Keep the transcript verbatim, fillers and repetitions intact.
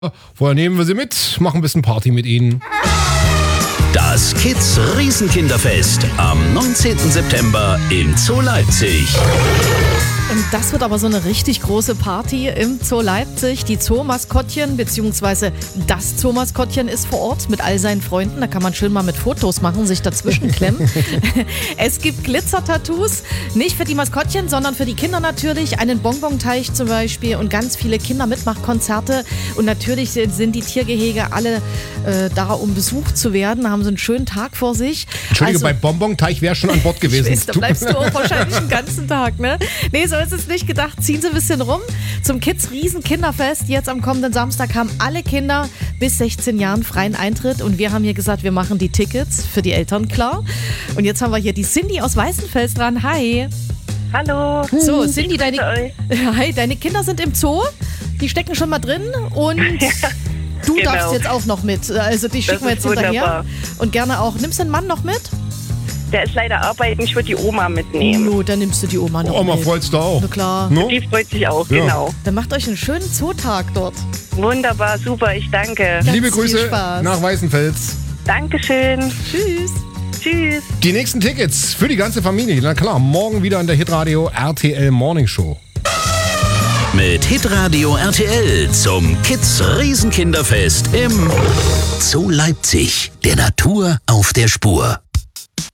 Vorher nehmen wir sie mit, machen ein bisschen Party mit ihnen. Das Kids Riesenkinderfest am neunzehnten September im Zoo Leipzig. Und das wird aber so eine richtig große Party im Zoo Leipzig. Die Zoo-Maskottchen bzw. das Zoo-Maskottchen ist vor Ort mit all seinen Freunden. Da kann man schön mal mit Fotos machen, sich dazwischen klemmen. Es gibt Glitzer-Tattoos, nicht für die Maskottchen, sondern für die Kinder natürlich. Einen Bonbonteich zum Beispiel und ganz viele Kindermitmachkonzerte. Und natürlich sind die Tiergehege alle äh, da, um besucht zu werden. Da haben sie einen schönen Tag vor sich. Entschuldige, Also, bei Bonbonteich wäre schon an Bord gewesen. Ich weiß, da bleibst du auch wahrscheinlich den ganzen Tag, ne? Nee, so ist es nicht gedacht. Ziehen Sie ein bisschen rum zum Kids Riesenkinderfest. Jetzt am kommenden Samstag haben alle Kinder bis sechzehn Jahren freien Eintritt. Und wir haben hier gesagt, wir machen die Tickets für die Eltern klar. Und jetzt haben wir hier die Cindy aus Weißenfels dran. Hi. Hallo. So, Cindy, deine, euch. hi, deine Kinder sind im Zoo. Die stecken schon mal drin. Und du genau. darfst jetzt auch noch mit. Also die schicken wir jetzt ist hinterher. wunderbar. Und gerne auch. Nimmst du den Mann noch mit? Der ist leider arbeiten, ich würde die Oma mitnehmen. No, dann nimmst du die Oma noch Oma mit. freut's da auch. Na klar. No? Die freut sich auch, Ja. genau. Dann macht euch einen schönen Zootag dort. Wunderbar, super, ich danke. Ganz Liebe viel Grüße Spaß. nach Weißenfels. Dankeschön. Tschüss. Tschüss. Die nächsten Tickets für die ganze Familie. Na klar, morgen wieder in der Hitradio R T L Morning Show. Mit Hitradio R T L zum Kids Riesenkinderfest im Zoo Leipzig. Der Natur auf der Spur.